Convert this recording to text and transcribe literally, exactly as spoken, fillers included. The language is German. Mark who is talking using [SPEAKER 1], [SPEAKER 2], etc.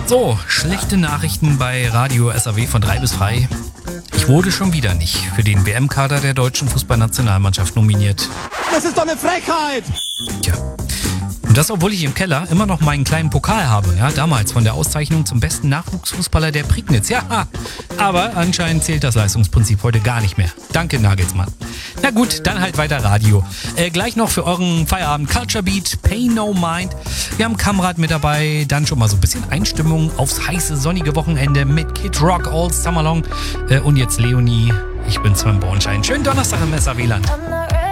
[SPEAKER 1] So, schlechte Nachrichten bei Radio S A W von drei bis frei. Ich wurde schon wieder nicht für den W M-Kader der deutschen Fußballnationalmannschaft nominiert.
[SPEAKER 2] Das ist doch eine Frechheit!
[SPEAKER 1] Tja. Und das, obwohl ich im Keller immer noch meinen kleinen Pokal habe. Ja, damals von der Auszeichnung zum besten Nachwuchsfußballer der Prignitz. Ja, aber anscheinend zählt das Leistungsprinzip heute gar nicht mehr. Danke, Nagelsmann. Na gut, dann halt weiter Radio. Äh, gleich noch für euren Feierabend Culture Beat, Pay No Mind. Wir haben Kamrat mit dabei, dann schon mal so ein bisschen Einstimmung aufs heiße, sonnige Wochenende mit Kid Rock All Summer Long. Äh, und jetzt Leonie, ich bin Sven Bornschein. Schönen Donnerstag im S A W-Land.